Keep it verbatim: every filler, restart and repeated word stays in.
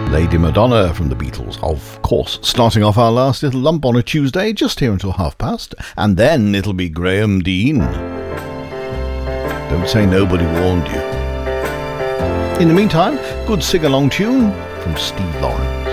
Lady Madonna from the Beatles, of course. Starting off our last little lump on a Tuesday, just here until half past. And then it'll be Graham Dean. Don't say nobody warned you. In the meantime, good sing-along tune from Steve Lawrence.